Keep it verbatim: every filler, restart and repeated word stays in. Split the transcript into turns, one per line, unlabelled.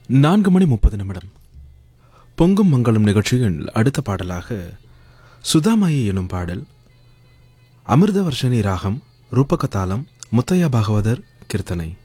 நான்கு மணி முப்பது நிமிடம். பொங்கும் மங்களம் நிகழ்ச்சியில் அடுத்த பாடலாக சுதாமாயி எனும் பாடல். அமிர்த வர்ஷினி ராகம், ரூபகதாளம், முத்தையா பாகவதர் கீர்த்தனை.